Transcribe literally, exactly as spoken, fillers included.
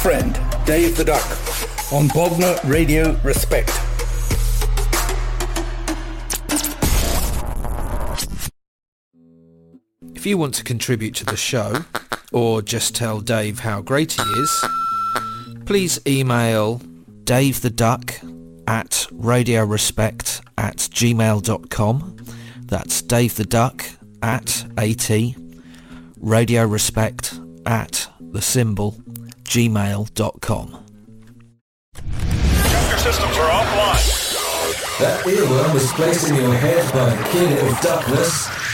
Friend, Dave the Duck, on Bognor Radio Respect. If you want to contribute to the show, or just tell Dave how great he is, please email davetheduck at radiorespect at gmail dot com. That's davetheduck at at radiorespect at the symbol gmail dot com. Your systems are offline. That earworm was placed in your head by the king of darkness.